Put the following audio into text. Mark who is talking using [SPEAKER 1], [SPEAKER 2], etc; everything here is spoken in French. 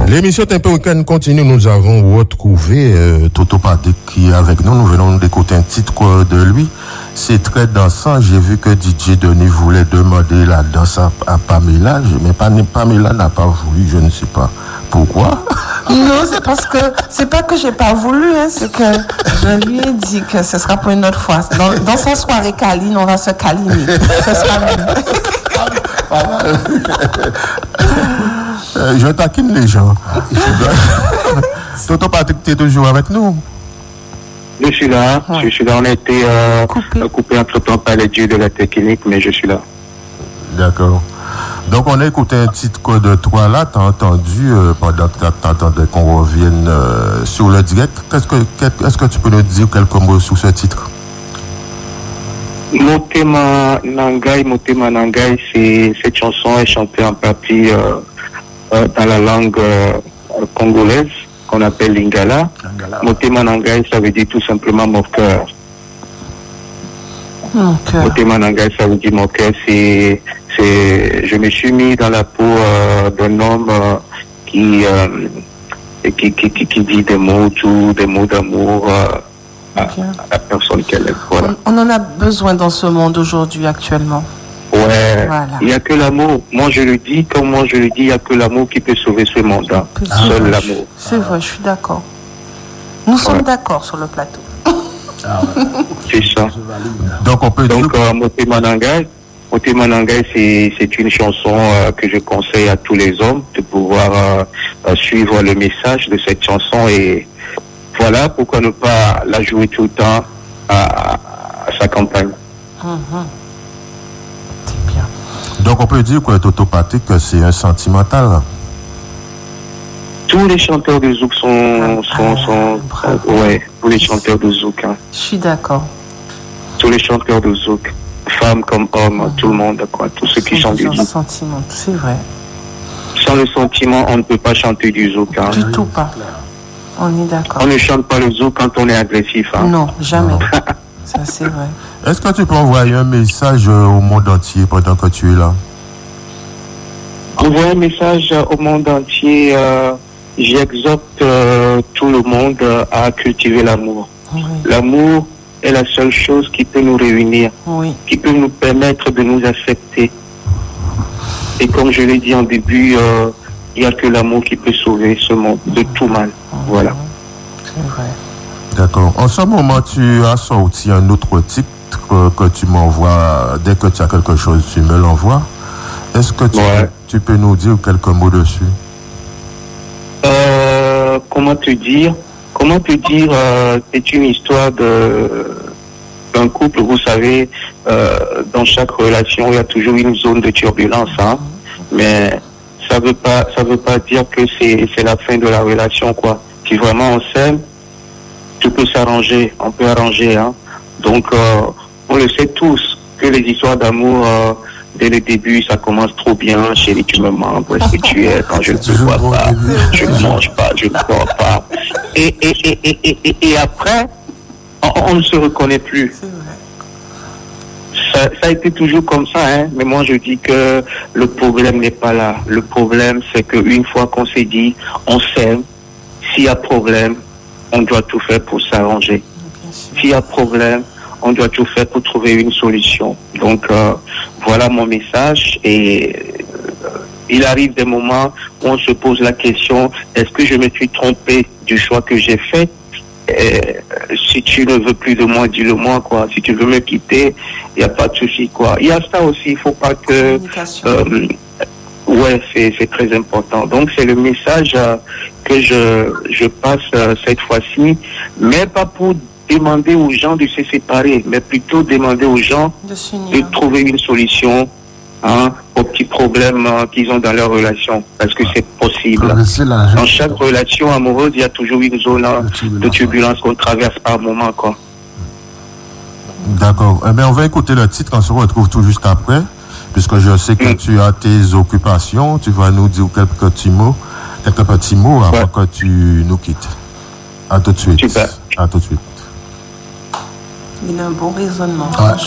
[SPEAKER 1] L'émission Tempo Week-end continue. Nous avons retrouvé Toto Patek qui est avec nous. Nous venons d'écouter un titre de lui. C'est très dansant. J'ai vu que DJ Denis voulait demander la danse à Pamela. Mais Pamela n'a pas voulu. Je ne sais pas pourquoi.
[SPEAKER 2] Non, c'est pas que j'ai pas voulu. Hein, c'est que je lui ai dit que ce sera pour une autre fois. Dans sa soirée câline, on va se câliner. Ce sera même.
[SPEAKER 1] Pas mal. Je taquine les gens. Toto Patek, tu es toujours avec nous?
[SPEAKER 3] Je suis là. On a été coupé entre-temps par les dieux de la technique, mais je suis là.
[SPEAKER 1] D'accord. Donc, on a écouté un titre de toi là. Tu as entendu pendant que tu attendais qu'on revienne sur le direct. Est-ce que tu peux nous dire quelques mots sur ce titre?
[SPEAKER 3] Motema Nangai, cette chanson est chantée en partie dans la langue congolaise qu'on appelle Lingala. Motema Nangai, ça veut dire tout simplement mon cœur. Motema Nangai, ça veut dire mon cœur. Je me suis mis dans la peau d'un homme qui dit des mots d'amour. La personne qu'elle est. Voilà.
[SPEAKER 2] On en a besoin dans ce monde aujourd'hui, actuellement.
[SPEAKER 3] Ouais, voilà. Il n'y a que l'amour. Moi, je le dis, il n'y a que l'amour qui peut sauver ce monde. Hein. Seul l'amour.
[SPEAKER 2] C'est vrai, je suis d'accord. Nous sommes d'accord sur le plateau.
[SPEAKER 3] C'est ça.
[SPEAKER 1] Donc, on peut dire...
[SPEAKER 3] Motema Nangai, c'est une chanson que je conseille à tous les hommes de pouvoir suivre le message de cette chanson et voilà, pourquoi ne pas la jouer tout le temps à sa campagne.
[SPEAKER 2] C'est bien.
[SPEAKER 1] Donc on peut dire que Toto Patek, c'est un sentimental.
[SPEAKER 3] Tous les chanteurs de zouk sont tous les chanteurs de zouk. Hein.
[SPEAKER 2] Je suis d'accord.
[SPEAKER 3] Tous les chanteurs de zouk, femmes comme hommes, tout le monde, quoi. Tous ceux qui chantent du zouk.
[SPEAKER 2] Sentiment, c'est vrai.
[SPEAKER 3] Sans le sentiment, on ne peut pas chanter du zouk. Hein.
[SPEAKER 2] Du tout pas. On est d'accord.
[SPEAKER 3] On ne chante pas le zouk quand on est agressif. Hein.
[SPEAKER 2] Non, jamais. Ça, c'est vrai.
[SPEAKER 1] Est-ce que tu peux envoyer un message au monde entier pendant que tu es là?
[SPEAKER 3] Envoyer un message au monde entier. J'exhorte tout le monde à cultiver l'amour.
[SPEAKER 2] Oui.
[SPEAKER 3] L'amour est la seule chose qui peut nous réunir, qui peut nous permettre de nous accepter. Et comme je l'ai dit en début, il n'y a que l'amour qui peut sauver ce monde de tout mal. Voilà.
[SPEAKER 2] C'est vrai.
[SPEAKER 1] D'accord. En ce moment, tu as sorti un autre titre que tu m'envoies. Dès que tu as quelque chose, tu me l'envoies. Est-ce que tu peux nous dire quelques mots dessus?
[SPEAKER 3] Comment te dire, c'est une histoire d'un couple. Vous savez, dans chaque relation, il y a toujours une zone de turbulence. Hein? Mais ça veut pas dire que c'est la fin de la relation, quoi. Si vraiment on s'aime, tout peut s'arranger, on peut arranger, hein. Donc, on le sait tous que les histoires d'amour, dès le début, ça commence trop bien. Chérie, tu me manques, où est-ce que tu es quand je ne te vois pas, je ne mange pas, je ne dors pas. Et après, on ne se reconnaît plus. Ça a été toujours comme ça, hein. Mais moi je dis que le problème n'est pas là. Le problème, c'est qu'une fois qu'on s'est dit, on s'aime, s'il y a problème, on doit tout faire pour s'arranger. S'il y a problème, on doit tout faire pour trouver une solution. Donc voilà mon message. Et il arrive des moments où on se pose la question, est-ce que je me suis trompé du choix que j'ai fait? Si tu ne veux plus de moi, dis-le-moi, quoi. Si tu veux me quitter, il n'y a pas de souci, quoi. Il y a ça aussi, il ne faut pas que... c'est très important. Donc, c'est le message que je passe cette fois-ci, mais pas pour demander aux gens de se séparer, mais plutôt demander aux gens de trouver une solution, hein, aux petits problèmes qu'ils ont dans leur relation, parce que c'est possible. Dans chaque relation amoureuse, il y a toujours une zone de turbulence qu'on traverse par moment, quoi.
[SPEAKER 1] D'accord. Eh bien, on va écouter le titre, on se retrouve tout juste après, puisque je sais que tu as tes occupations, tu vas nous dire quelques petits mots avant que tu nous quittes. À tout de suite.
[SPEAKER 3] Super.
[SPEAKER 1] À tout de suite.
[SPEAKER 2] Il a un bon raisonnement.